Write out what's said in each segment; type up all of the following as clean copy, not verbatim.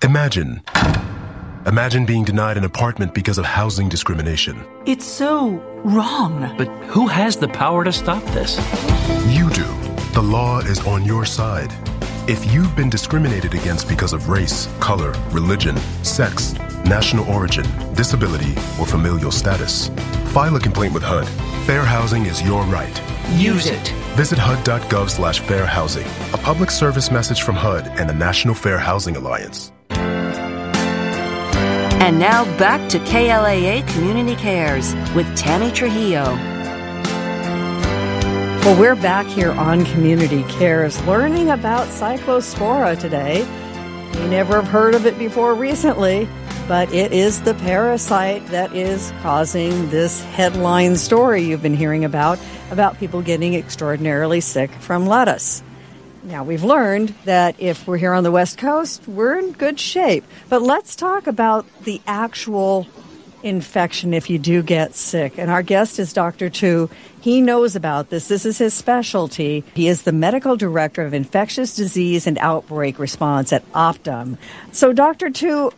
Imagine being denied an apartment because of housing discrimination. It's so wrong. But who has the power to stop this? You do. The law is on your side. If you've been discriminated against because of race, color, religion, sex, national origin, disability, or familial status, file a complaint with HUD. Fair housing is your right. Use it. Visit HUD.gov/fair housing, a public service message from HUD and the National Fair Housing Alliance. And now back to KLAA Community Cares with Tammy Trujillo. Well, we're back here on Community Cares learning about Cyclospora today. You never have heard of it before recently, but it is the parasite that is causing this headline story you've been hearing about people getting extraordinarily sick from lettuce. Now, we've learned that if we're here on the West Coast, we're in good shape. But let's talk about the actual infection if you do get sick. And our guest is Dr. Tu. He knows about this. This is his specialty. He is the medical director of infectious disease and outbreak response at Optum. So, Dr. Tu,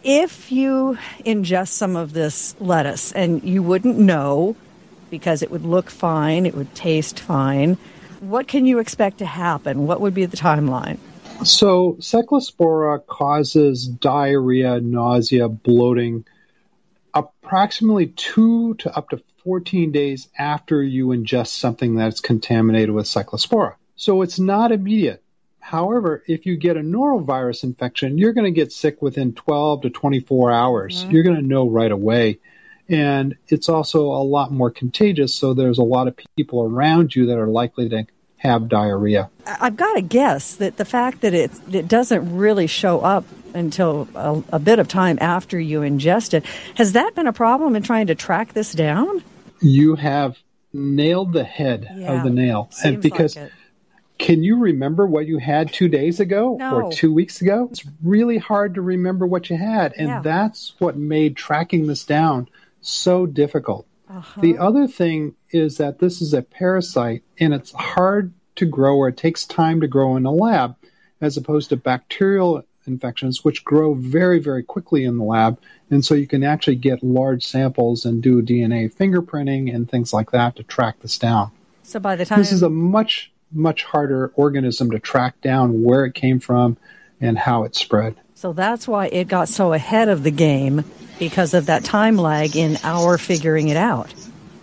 if you ingest some of this lettuce and you wouldn't know because it would look fine, it would taste fine, what can you expect to happen? What would be the timeline? So Cyclospora causes diarrhea, nausea, bloating approximately 2 to up to 14 days after you ingest something that's contaminated with Cyclospora. So it's not immediate. However, if you get a norovirus infection, you're going to get sick within 12 to 24 hours. Mm-hmm. You're going to know right away. And it's also a lot more contagious, so there's a lot of people around you that are likely to have diarrhea. I've got to guess that the fact that it doesn't really show up until a bit of time after you ingest it, has that been a problem in trying to track this down? You have nailed the head of the nail. Seems and because like it. Can you remember what you had 2 days ago No. or 2 weeks ago? It's really hard to remember what you had, and that's what made tracking this down so difficult. Uh-huh. The other thing is that this is a parasite, and it's hard to grow, or it takes time to grow in a lab, as opposed to bacterial infections, which grow very, very quickly in the lab. And so you can actually get large samples and do DNA fingerprinting and things like that to track this down. So by the time this is a much harder organism to track down where it came from and how it spread. So that's why it got so ahead of the game, because of that time lag in our figuring it out.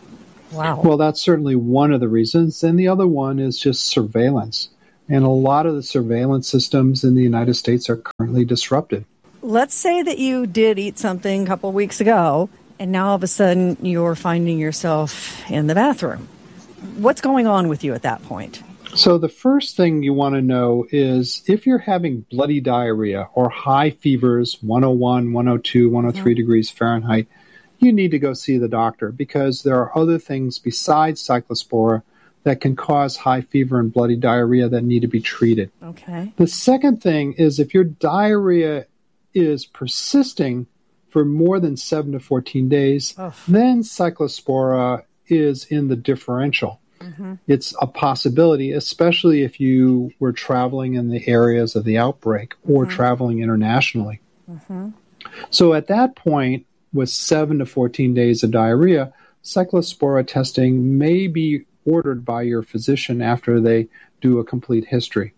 Wow. Well, that's certainly one of the reasons. And the other one is just surveillance. And a lot of the surveillance systems in the United States are currently disrupted. Let's say that you did eat something a couple weeks ago, and now all of a sudden you're finding yourself in the bathroom. What's going on with you at that point? So the first thing you want to know is if you're having bloody diarrhea or high fevers, 101, 102, 103 degrees Fahrenheit, you need to go see the doctor, because there are other things besides Cyclospora that can cause high fever and bloody diarrhea that need to be treated. Okay. The second thing is if your diarrhea is persisting for more than 7 to 14 days, then Cyclospora is in the differential. Mm-hmm. It's a possibility, especially if you were traveling in the areas of the outbreak or traveling internationally. Mm-hmm. So at that point, with 7 to 14 days of diarrhea, Cyclospora testing may be ordered by your physician after they do a complete history.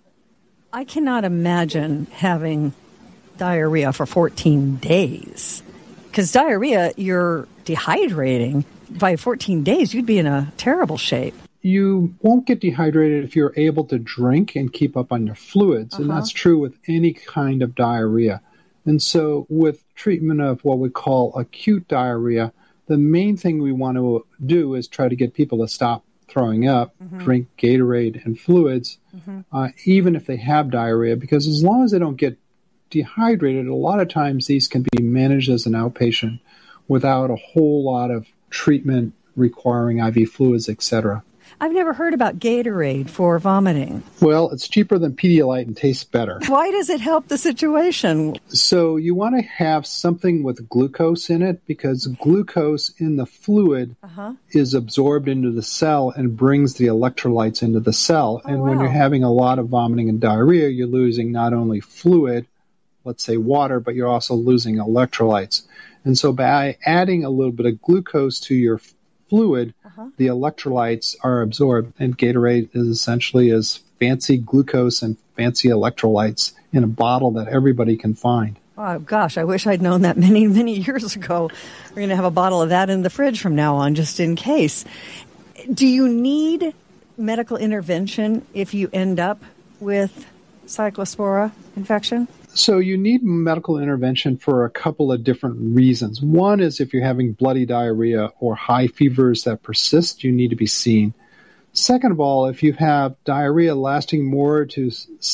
I cannot imagine having diarrhea for 14 days. Because diarrhea, you're dehydrating. By 14 days, you'd be in a terrible shape. You won't get dehydrated if you're able to drink and keep up on your fluids. And that's true with any kind of diarrhea. And so with treatment of what we call acute diarrhea, the main thing we want to do is try to get people to stop throwing up, drink Gatorade and fluids, even if they have diarrhea, because as long as they don't get dehydrated, a lot of times these can be managed as an outpatient without a whole lot of treatment requiring IV fluids, etc. I've never heard about Gatorade for vomiting. Well, it's cheaper than Pedialyte and tastes better. Why does it help the situation? So you want to have something with glucose in it, because glucose in the fluid is absorbed into the cell and brings the electrolytes into the cell. And when you're having a lot of vomiting and diarrhea, you're losing not only fluid, let's say water, but you're also losing electrolytes. And so by adding a little bit of glucose to your fluid, the electrolytes are absorbed. And Gatorade is essentially as fancy glucose and fancy electrolytes in a bottle that everybody can find. Oh, gosh, I wish I'd known that many, many years ago. We're going to have a bottle of that in the fridge from now on, just in case. Do you need medical intervention if you end up with Cyclospora infection? So you need medical intervention for a couple of different reasons. One is if you're having bloody diarrhea or high fevers that persist, you need to be seen. Second of all, if you have diarrhea lasting more to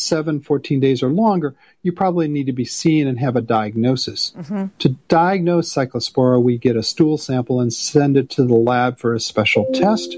14 days or longer, you probably need to be seen and have a diagnosis. To diagnose Cyclospora, we get a stool sample and send it to the lab for a special test.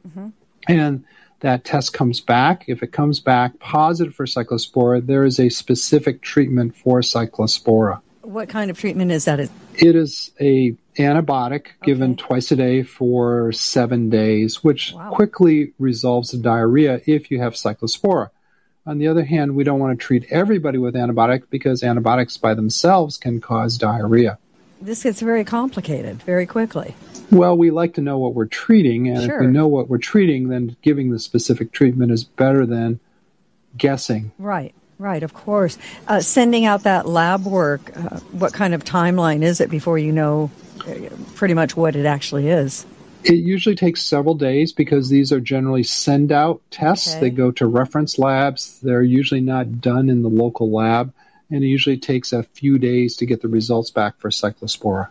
And that test comes back. If it comes back positive for Cyclospora, there is a specific treatment for Cyclospora. What kind of treatment is that? It is a antibiotic given twice a day for 7 days, which quickly resolves the diarrhea if you have Cyclospora. On the other hand, we don't want to treat everybody with antibiotics because antibiotics by themselves can cause diarrhea. This gets very complicated very quickly. Well, we like to know what we're treating, and if we know what we're treating, then giving the specific treatment is better than guessing. Right, of course. Sending out that lab work, what kind of timeline is it before you know pretty much what it actually is? It usually takes several days because these are generally send-out tests. They go to reference labs. They're usually not done in the local lab, and it usually takes a few days to get the results back for Cyclospora.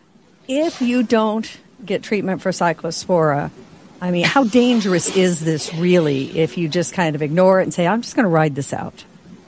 If you don't get treatment for Cyclospora, I mean, how dangerous is this really if you just kind of ignore it and say, I'm just going to ride this out?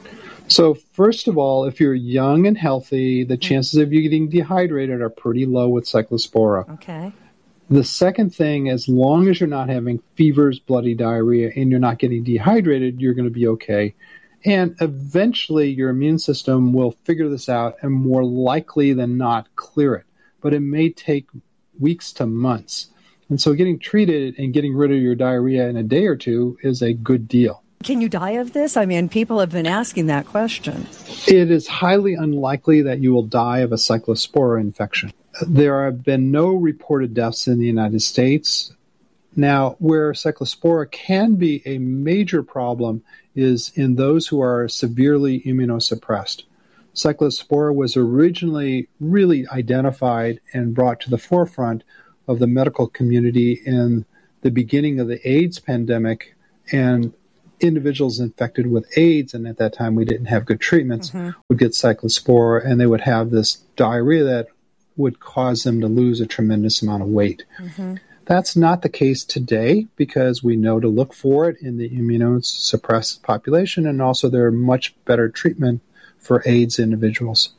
So first of all, if you're young and healthy, the chances of you getting dehydrated are pretty low with Cyclospora. Okay. The second thing, as long as you're not having fevers, bloody diarrhea, and you're not getting dehydrated, you're going to be okay. And eventually your immune system will figure this out and more likely than not clear it. But it may take weeks to months. And so getting treated and getting rid of your diarrhea in a day or two is a good deal. Can you die of this? I mean, people have been asking that question. It is highly unlikely that you will die of a Cyclospora infection. There have been no reported deaths in the United States. Now, where Cyclospora can be a major problem is in those who are severely immunosuppressed. Cyclospora was originally really identified and brought to the forefront of the medical community in the beginning of the AIDS pandemic, and individuals infected with AIDS, and at that time we didn't have good treatments, would get Cyclospora, and they would have this diarrhea that would cause them to lose a tremendous amount of weight. That's not the case today because we know to look for it in the immunosuppressed population, and also there are much better treatment for AIDS individuals.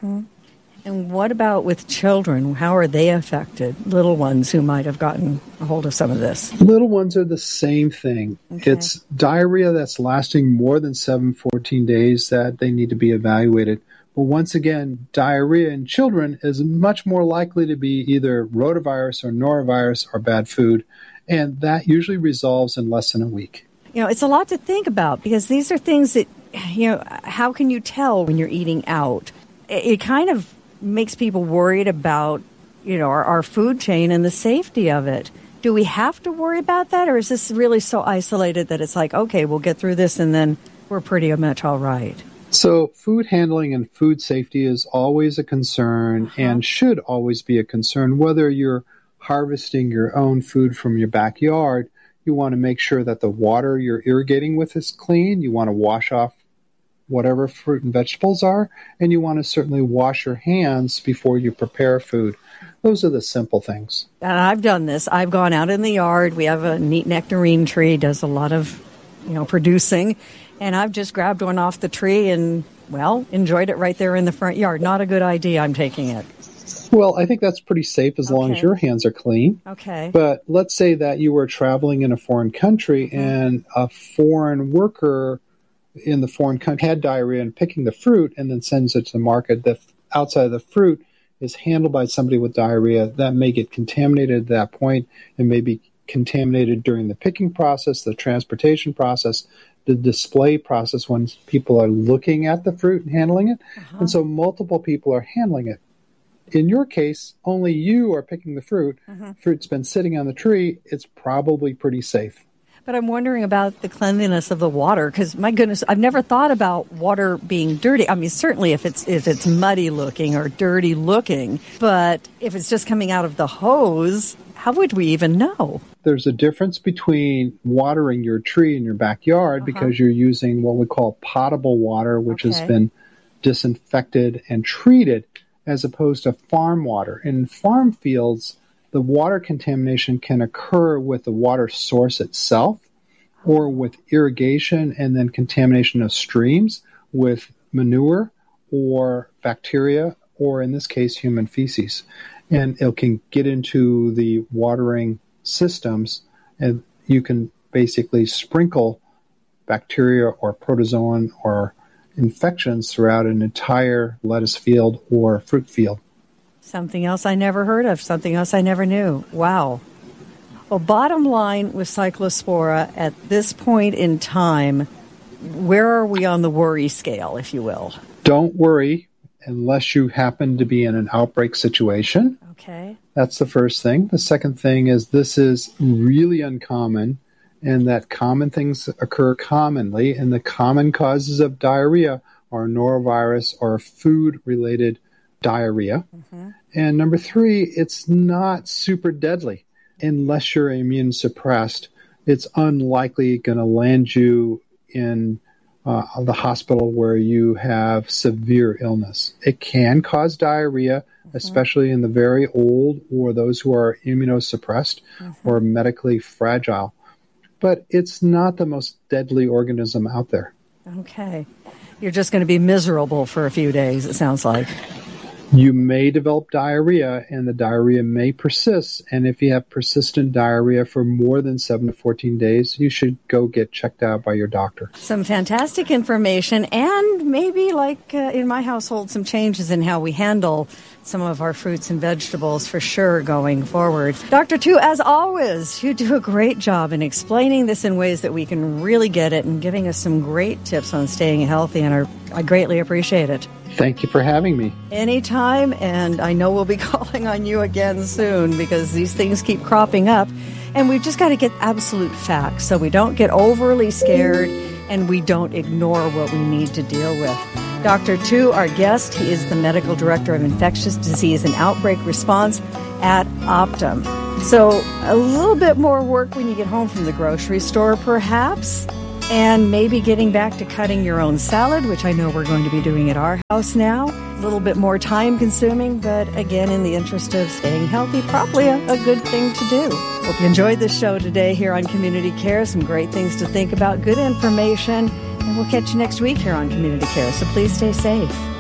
And what about with children? How are they affected? Little ones who might have gotten a hold of some of this. Little ones are the same thing. It's diarrhea that's lasting more than 14 days that they need to be evaluated. But once again, diarrhea in children is much more likely to be either rotavirus or norovirus or bad food, and that usually resolves in less than a week. You know, it's a lot to think about because these are things that, you know, how can you tell when you're eating out? It kind of makes people worried about, you know, our food chain and the safety of it. Do we have to worry about that, or is this really so isolated that it's like, okay, we'll get through this and then we're pretty much all right? So food handling and food safety is always a concern and should always be a concern. Whether you're harvesting your own food from your backyard, you want to make sure that the water you're irrigating with is clean. You want to wash off whatever fruit and vegetables are, and you want to certainly wash your hands before you prepare food. Those are the simple things. And I've done this. I've gone out in the yard. We have a neat nectarine tree, does a lot of, you know, producing, and I've just grabbed one off the tree and, well, enjoyed it right there in the front yard. Not a good idea, I'm taking it. Well, I think that's pretty safe as long as your hands are clean. Okay. But let's say that you were traveling in a foreign country and a foreign worker in the foreign country had diarrhea and picking the fruit and then sends it to the market. The outside of the fruit is handled by somebody with diarrhea. That may get contaminated at that point and may be contaminated during the picking process, the transportation process. the display process when people are looking at the fruit and handling it. And so multiple people are handling it. In your case, only you are picking the fruit. Fruit's been sitting on the tree. It's probably pretty safe. But I'm wondering about the cleanliness of the water, because my goodness, I've never thought about water being dirty. I mean, certainly if it's muddy looking or dirty looking, but if it's just coming out of the hose, how would we even know? There's a difference between watering your tree in your backyard because you're using what we call potable water, which has been disinfected and treated, as opposed to farm water. In farm fields, the water contamination can occur with the water source itself or with irrigation and then contamination of streams with manure or bacteria or, in this case, human feces. And it can get into the watering systems, and you can basically sprinkle bacteria or protozoan or infections throughout an entire lettuce field or fruit field. Something else I never heard of, something else I never knew. Wow. Well, bottom line with Cyclospora, at this point in time, where are we on the worry scale, if you will? Don't worry unless you happen to be in an outbreak situation. Okay. That's the first thing. The second thing is this is really uncommon, and that common things occur commonly, and the common causes of diarrhea are norovirus or food-related diarrhea. And number three, it's not super deadly. Unless you're immune suppressed, it's unlikely going to land you in the hospital where you have severe illness. It can cause diarrhea, especially in the very old or those who are immunosuppressed or medically fragile. But it's not the most deadly organism out there. Okay. You're just going to be miserable for a few days, it sounds like. You may develop diarrhea, and the diarrhea may persist. And if you have persistent diarrhea for more than 7 to 14 days, you should go get checked out by your doctor. Some fantastic information, and maybe, like in my household, some changes in how we handle some of our fruits and vegetables for sure going forward. Dr. Tu, as always, you do a great job in explaining this in ways that we can really get it and giving us some great tips on staying healthy, and I greatly appreciate it. Thank you for having me. Anytime, and I know we'll be calling on you again soon because these things keep cropping up, and we've just got to get absolute facts so we don't get overly scared and we don't ignore what we need to deal with. Dr. Tu, our guest, he is the Medical Director of Infectious Disease and Outbreak Response at Optum. So a little bit more work when you get home from the grocery store, perhaps, and maybe getting back to cutting your own salad, which I know we're going to be doing at our house now. A little bit more time consuming, but again, in the interest of staying healthy, probably a good thing to do. Hope you enjoyed this show today here on Community Care. Some great things to think about, good information, and we'll catch you next week here on Community Care. So please stay safe.